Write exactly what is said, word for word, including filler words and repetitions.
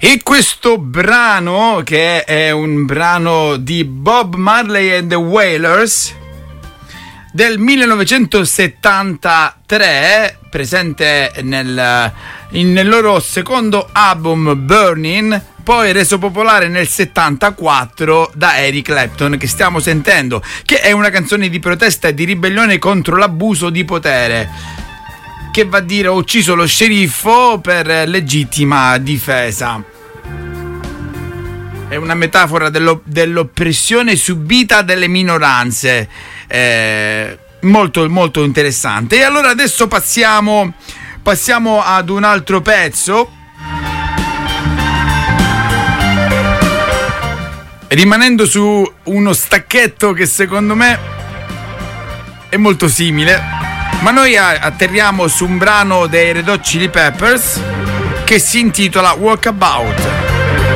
E questo brano, che è un brano di Bob Marley and the Wailers del millenovecentosettantatré, presente nel, in, nel loro secondo album Burning, poi reso popolare nel settantaquattro da Eric Clapton, che stiamo sentendo, che è una canzone di protesta e di ribellione contro l'abuso di potere, che va a dire ho ucciso lo sceriffo per legittima difesa. È una metafora dello, dell'oppressione subita dalle minoranze, eh, molto molto interessante. E allora adesso passiamo passiamo ad un altro pezzo, rimanendo su uno stacchetto che secondo me è molto simile, ma noi atterriamo su un brano dei Red Hot Chili Peppers che si intitola Walkabout.